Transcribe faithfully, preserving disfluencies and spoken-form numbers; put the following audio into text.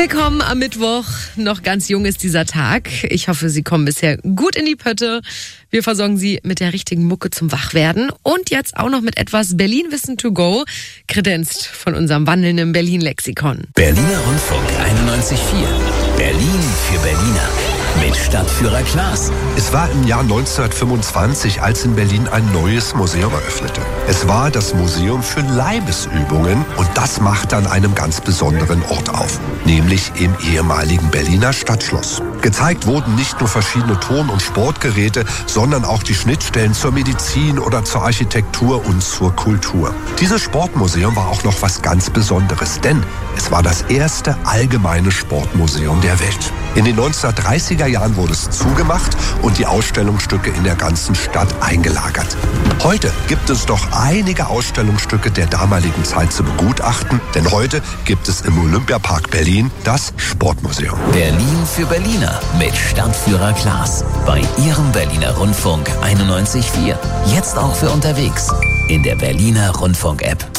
Willkommen am Mittwoch. Noch ganz jung ist dieser Tag. Ich hoffe, Sie kommen bisher gut in die Pötte. Wir versorgen Sie mit der richtigen Mucke zum Wachwerden und jetzt auch noch mit etwas Berlin-Wissen to go, kredenzt von unserem wandelnden Berlin-Lexikon. Berliner Rundfunk einundneunzig Komma vier. Berlin für Berliner. Mit Stadtführer Klaas. Es war im Jahr neunzehnhundertfünfundzwanzig, als in Berlin ein neues Museum eröffnete. Es war das Museum für Leibesübungen und das machte an einem ganz besonderen Ort auf, nämlich im ehemaligen Berliner Stadtschloss. Gezeigt wurden nicht nur verschiedene Turn- und Sportgeräte, sondern auch die Schnittstellen zur Medizin oder zur Architektur und zur Kultur. Dieses Sportmuseum war auch noch was ganz Besonderes, denn es war das erste allgemeine Sportmuseum der Welt. In den neunzehnhundertdreißiger Jahren wurde es zugemacht und die Ausstellungsstücke in der ganzen Stadt eingelagert. Heute gibt es doch einige Ausstellungsstücke der damaligen Zeit zu begutachten, denn heute gibt es im Olympiapark Berlin das Sportmuseum. Berlin für Berliner mit Stadtführer Klaas bei Ihrem Berliner Rundfunk einundneunzig Komma vier. Jetzt auch für unterwegs in der Berliner Rundfunk-App.